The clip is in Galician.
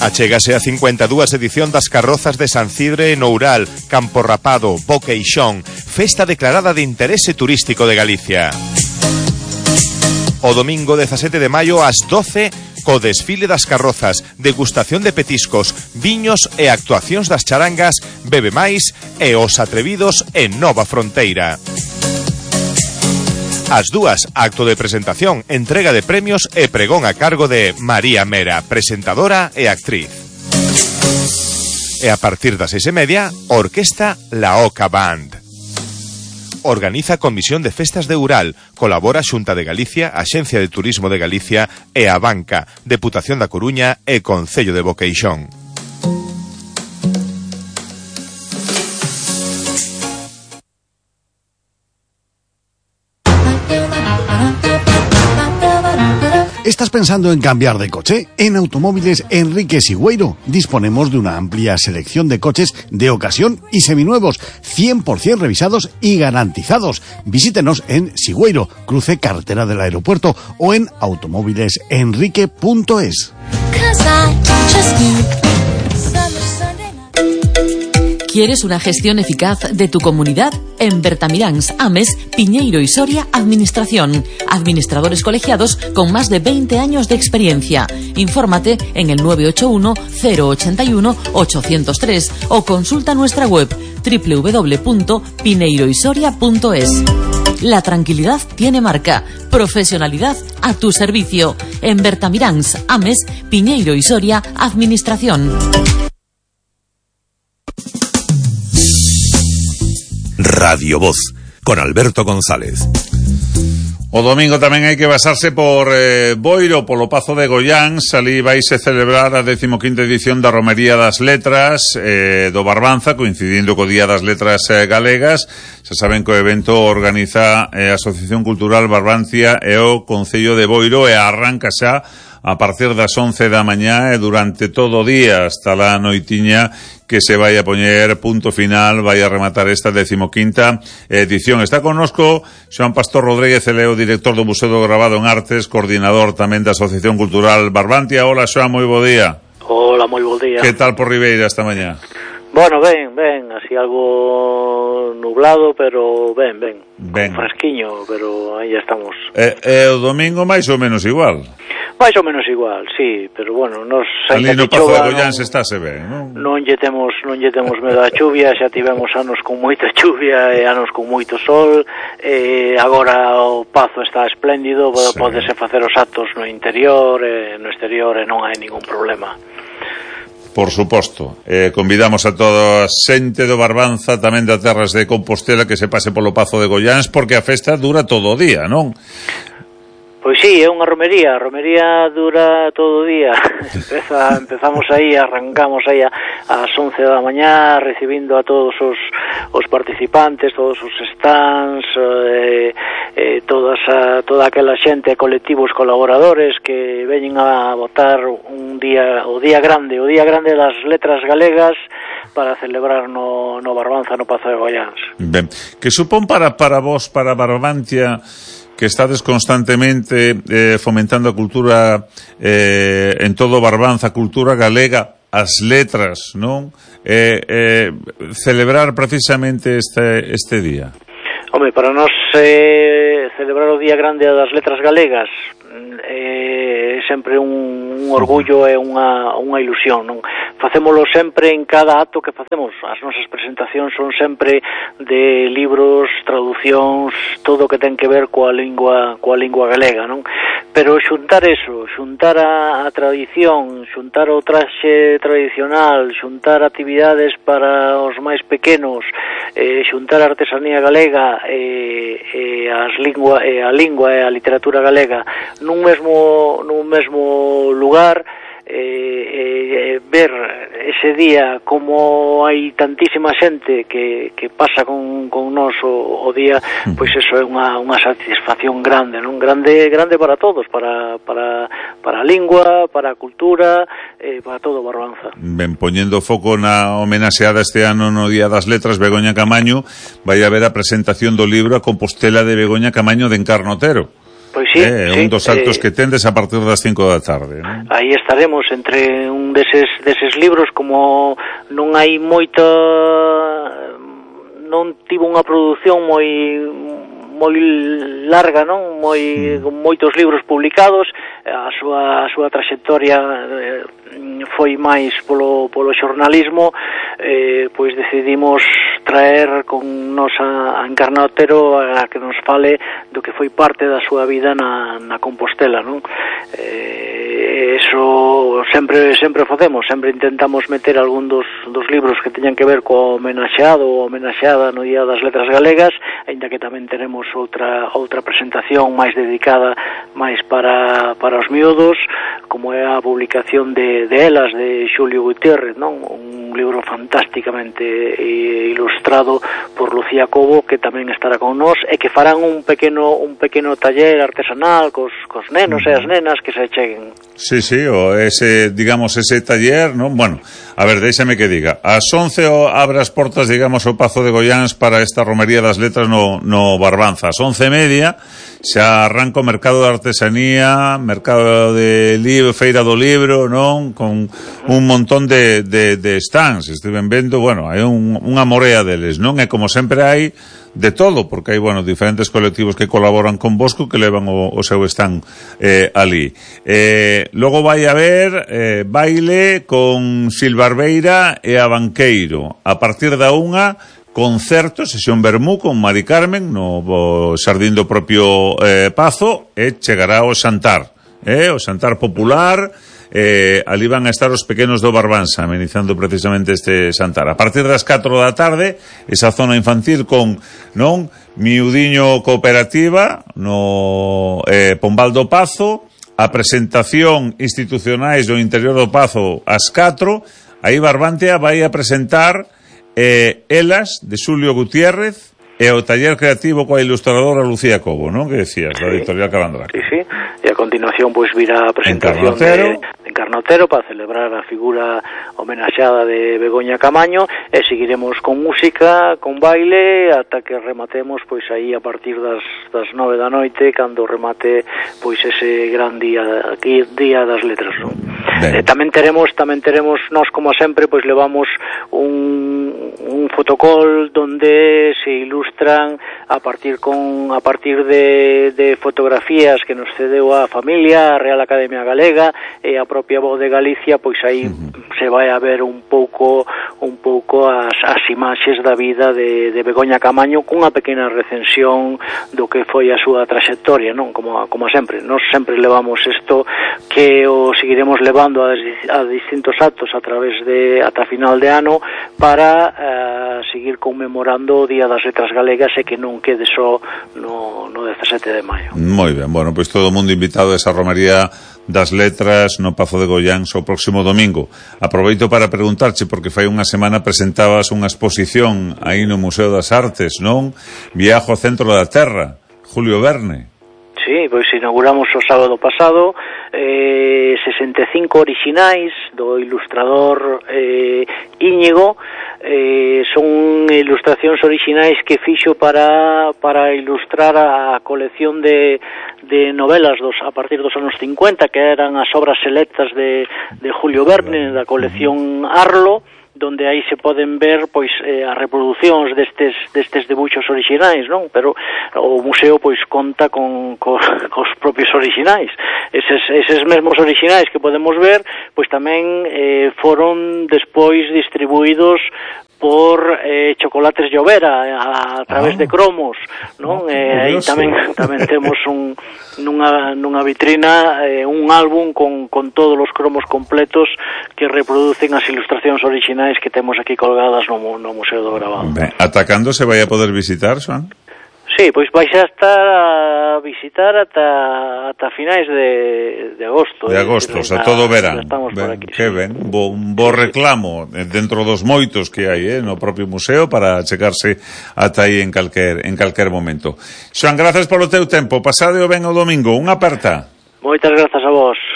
Achégase a 52 edición das carrozas de San Cidre en Oural, Campo Rapado, Boqueixón, festa declarada de interese turístico de Galicia. O domingo 17 de maio ás 12, co desfile das carrozas, degustación de petiscos, viños e actuacións das charangas, Bebe Máis e Os Atrevidos en Nova Fronteira. As dúas, acto de presentación, entrega de premios e pregón a cargo de María Mera, presentadora e actriz. E a partir das 6:30, orquesta La Oca Band. Organiza a Comisión de Festas de Oural, colabora a Xunta de Galicia, Axencia de Turismo de Galicia e a Banca, Deputación da Coruña e Concello de Boqueixón. ¿Estás pensando en cambiar de coche? En Automóviles Enrique Sigüeiro disponemos de una amplia selección de coches de ocasión y seminuevos, 100% revisados y garantizados. Visítenos en Sigüeiro, cruce carretera del aeropuerto, o en automóvilesenrique.es. ¿Quieres una gestión eficaz de tu comunidad? En Bertamiráns, Ames, Piñeiro y Soria, Administración. Administradores colegiados con más de 20 años de experiencia. Infórmate en el 981-081-803 o consulta nuestra web www.pineiroysoria.es. La tranquilidad tiene marca. Profesionalidad a tu servicio. En Bertamiráns, Ames, Piñeiro y Soria, Administración. Radio Voz, con Alberto González. O domingo tamén hai que basarse por Boiro, polo Pazo de Goiáns. Ali vaise celebrar a 15ª edición da Romería das Letras do Barbanza, coincidindo co Día das Letras Galegas. Se saben que o evento organiza a Asociación Cultural Barbancia e o Concello de Boiro, e arranca xa a partir das 11 da mañá e durante todo o día hasta la noitiña que se vai a poñer punto final, vai a rematar esta 15ª edición. Está connosco Xoán Pastor Rodríguez, ele é o director do Museo do Gravado en Artes, coordinador tamén da Asociación Cultural Barbantia. Hola, Xoán, moi bo día. Hola, moi bo día. Que tal por Ribeira esta mañá? Bueno, ben, así algo nublado, pero ben. Fresquiño, pero aí estamos. O domingo máis ou menos igual? Mais ou menos igual, sí, pero bueno, nos ali no Pazo de Goiáns estáse ben, non? Non lle temos medo a chuvia, xa tivemos anos con moita chuvia e anos con moito sol, e agora o Pazo está espléndido, sí. Pódese facer os actos no interior e no exterior e non hai ningún problema. Por suposto, convidamos a toda a xente do Barbanza, tamén da Terras de Compostela, que se pase polo Pazo de Goiáns, porque a festa dura todo o día, non? Pois sí, é unha romería, a romería dura todo o día. Empezamos aí, arrancamos aí ás 11 da mañá, recibindo a todos os participantes, todos os stands, toda aquela xente, colectivos colaboradores que veñen a votar o día grande das letras galegas para celebrar no Barbanza, no Pazo de Goiáns. Ben, que supón para vos, para Barbantia, que estades constantemente fomentando a cultura en todo Barbanza, cultura galega, as letras, non? Celebrar precisamente este día. Home, para nós celebrar o Día Grande das Letras Galegas é sempre un orgullo e unha ilusión, non? Facémolo sempre en cada acto que facemos. As nosas presentacións son sempre de libros, traducións, todo o que ten que ver coa lingua galega, non? Pero xuntar a tradición, xuntar o traxe tradicional, xuntar actividades para os máis pequenos, xuntar a artesanía galega e a lingua e a literatura galega nun mesmo lugar, ver ese día como hai tantísima xente que pasa con nós o día, pois eso é unha satisfacción grande, non? Grande para todos, para a lingua, para a cultura, para todo Barbanza. Ben, poñendo foco na homenaxeada este ano no Día das Letras, Begoña Camaño, vai haber a presentación do libro A Compostela de Begoña Camaño de Encarno Otero. Pois sí, un dos actos que tendes a partir das 5 da tarde, non? Aí estaremos entre un deses libros, como non hai moita, non tivo unha produción moi larga, non? Con moitos libros publicados, a súa traxectoria foi máis polo xornalismo, pois decidimos traer con nos a Encarna Otero a que nos fale do que foi parte da súa vida na Compostela, non? Eso sempre facemos, sempre intentamos meter algún dos libros que teñan que ver co homenaxeado ou homenaxeada no Día das Letras Galegas, aínda que tamén teremos outra presentación máis dedicada máis para os miúdos, como é a publicación de Elas, de Xulio Gutiérrez, non? Un libro fantásticamente ilustrado por Lucía Cobo, que tamén estará con nós, e que farán un pequeno taller artesanal cos nenos e as nenas que se cheguen. Sí, ese taller, non? Bueno, a ver, déixame que diga. Ás 11 abre as portas, digamos, o Pazo de Goiáns para esta romería das letras no Barbanza. Ás 11:30 xa arranca o mercado de artesanía, mercado de libro, feira do libro, non? Con un montón de stands, estiven vendo, bueno, hai unha morea deles, non? E como sempre hai de todo, porque hai, bueno, diferentes colectivos que colaboran con Bosco que levan o seu stand ali. Logo vai haber baile con Silbarbeira e a Banqueiro. A partir da 1, concerto, sesión vermú con Mari Carmen no xardín do propio Pazo, e chegará o xantar popular. Ali van a estar os pequenos do Barbanza amenizando precisamente este xantar. A partir das 4 da tarde, esa zona infantil con miudiño cooperativa no Pombal do Pazo, a presentación institucionais do interior do Pazo ás 4. Aí Barbantea vai a presentar Elas, de Xulio Gutiérrez, e o taller creativo coa ilustradora Lucía Cobo, non? Que decías, da editorial Calandraca. Sí. E a continuación pois virá a presentación de Encarna Otero para celebrar a figura homenaxeada de Begoña Camaño, e seguiremos con música, con baile, ata que rematemos pois aí a partir das 9 da noite, cando remate pois ese gran día das letras, non? Tamén teremos nós, como sempre, pois levamos un fotocall donde se ilustran a partir de fotografías que nos cedeu a familia, a Real Academia Galega e a propia Voz de Galicia, pois aí se vai a ver un pouco as imaxes da vida de Begoña Camaño, cunha pequena recensión do que foi a súa traxectoria, non? Como sempre, nós sempre levamos isto, que o seguiremos levando a distintos actos a través de ata final de ano para seguir conmemorando o Día das Letras Galegas e que non quede só no 17 de maio. Moi ben, bueno, pois todo o mundo invitado a esa romería das letras no Pazo de Goiáns o próximo domingo. Aproveito para preguntarche, porque fai unha semana presentabas unha exposición aí no Museo das Artes, non? Viajo ao centro da Terra, Julio Verne. Sí, pois inauguramos o sábado pasado 65 orixinais do ilustrador Íñigo. Son ilustracións orixinais que fixo para ilustrar a colección de novelas a partir dos anos 50, que eran as obras selectas de Julio Verne, da colección Arlo, donde aí se poden ver pois as reproducións destes debuxos orixinais, non? Pero o museo pois conta cos propios orixinais. Eses mesmos orixinais que podemos ver, pois tamén foron despois distribuídos por Chocolates Llovera a través de cromos, non? Aí tamén temos nunha vitrina un álbum con todos os cromos completos que reproducen as ilustracións orixinais que temos aquí colgadas no Museo do Gravado. Ben, ata cando se vai a poder visitar, Xoan? Sí, pois vais a estar a visitar ata finais de agosto. De agosto, o sea, todo verán. Ben, aquí, que sí. ben, un bo reclamo dentro dos moitos que hai no propio museo para chegarse ata aí en calquer momento. Xoan, grazas polo teu tempo. Pasadeo ben o domingo. Unha aperta. Moitas grazas a vos.